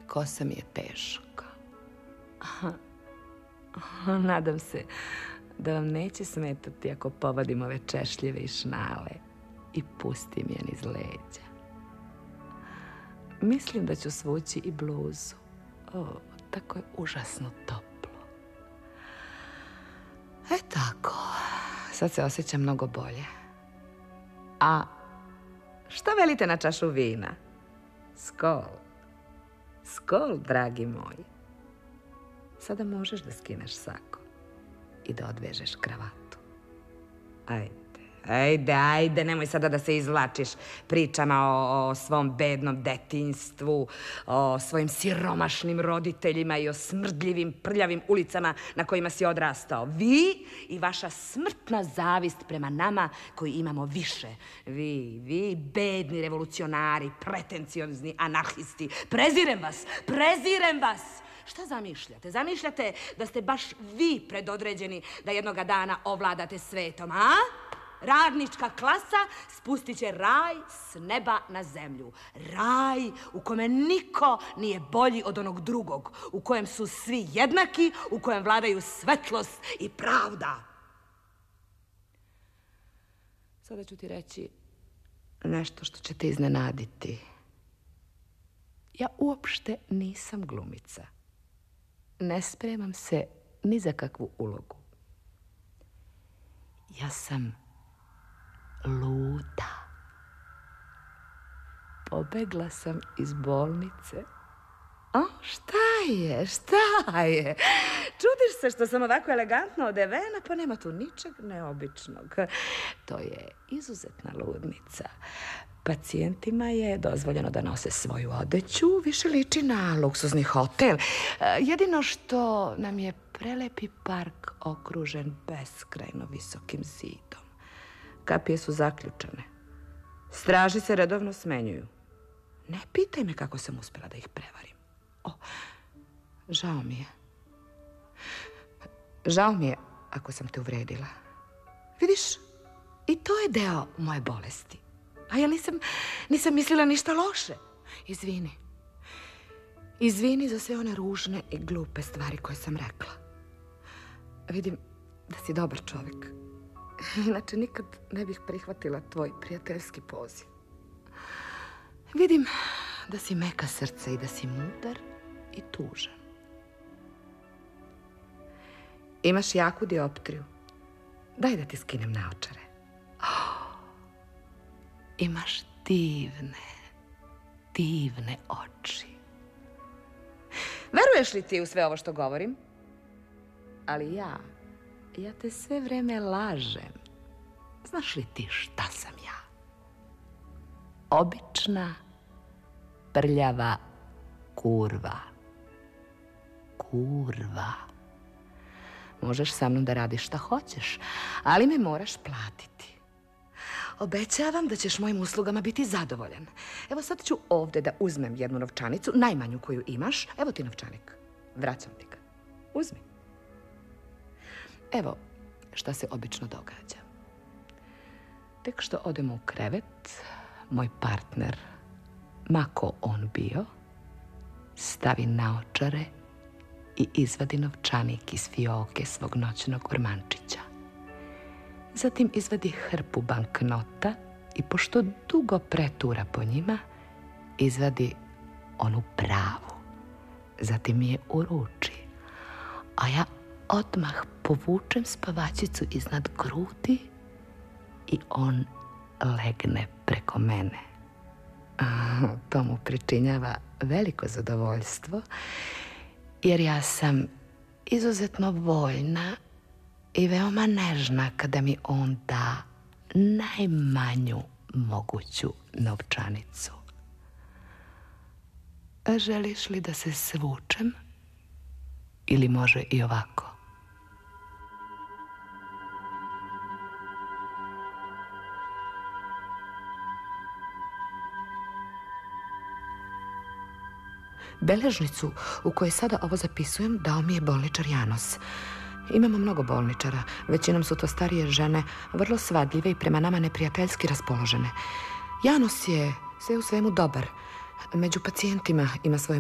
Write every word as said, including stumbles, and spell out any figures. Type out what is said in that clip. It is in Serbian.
kosa mi je teška. Nadam se da vam neće smetati ako povadim ove češljive i šnale i pustim je niz leđa. Mislim da ću svući i bluzu. O, tako je užasno toplo. E tako, sad se osjećam mnogo bolje. A šta velite na čašu vina? Skol. Skol, dragi moji. Sada možeš da skineš sako i da odvežeš kravatu. Ajde, ajde, ajde, nemoj sada da se izvlačiš pričama o, o svom bednom detinjstvu, o svojim siromašnim roditeljima i o smrdljivim, prljavim ulicama na kojima si odrastao. Vi i vaša smrtna zavist prema nama koji imamo više. Vi, vi, bedni revolucionari, pretenciozni anarhisti. Prezirem vas, prezirem vas! Šta zamišljate? Zamišljate da ste baš vi predodređeni da jednoga dana ovladate svetom, a? Radnička klasa spustit će raj s neba na zemlju. Raj u kome niko nije bolji od onog drugog, u kojem su svi jednaki, u kojem vladaju svetlost i pravda. Sada ću ti reći nešto što će te iznenaditi. Ja uopšte nisam glumica. Ne spremam se ni za kakvu ulogu. Ja sam luda. Pobegla sam iz bolnice. O, šta je, šta je? Čudiš se što sam ovako elegantno odevena, pa nema tu ničeg neobičnog. To je izuzetna ludnica. Pacijentima je dozvoljeno da nose svoju odeću, više liči na luksuzni hotel. Jedino što nam je prelepi park okružen beskrajno visokim zidom. Kapije su zaključane. Straži se redovno smenjuju. Ne pitaj me kako sam uspela da ih prevarim. O, žao mi je. Žao mi je ako sam te uvredila. Vidiš, i to je deo moje bolesti. A ja nisam, nisam mislila ništa loše. Izvini. Izvini za sve one ružne i glupe stvari koje sam rekla. Vidim da si dobar čovjek. Inače, nikad ne bih prihvatila tvoj prijateljski poziv. Vidim da si meka srca i da si mudar i tužan. Imaš jaku dioptriju. Daj da ti skinem naočare. Imaš divne, divne oči. Veruješ li ti u sve ovo što govorim? Ali ja, ja te sve vreme lažem. Znaš li ti šta sam ja? Obična, prljava kurva. Kurva. Možeš sa mnom da radiš šta hoćeš, ali me moraš platiti. Obećavam da ćeš mojim uslugama biti zadovoljan. Evo sad ću ovdje da uzmem jednu novčanicu, najmanju koju imaš. Evo ti novčanik. Vraćam ti ga. Uzmi. Evo šta se obično događa. Tek što odemo u krevet, moj partner, ma ko on bio, stavi naočare i izvadi novčanik iz fioke svog noćnog ormančića. Zatim izvadi hrpu banknota i pošto dugo pretura po njima, izvadi onu pravu. Zatim mi je uruči, a ja odmah povučem spavačicu iznad grudi i on legne preko mene. To mu pričinjava veliko zadovoljstvo, jer ja sam izuzetno voljna i veoma nežna kada mi on da najmanju moguću novčanicu. Želiš li da se svučem? Ili može i ovako? Beležnicu u kojoj sada ovo zapisujem dao mi je bolničar Janos. Imamo mnogo bolničara. Većinom su to starije žene, vrlo svadljive i prema nama neprijateljski raspoložene. Janos je sve u svemu dobar. Među pacijentima ima svoje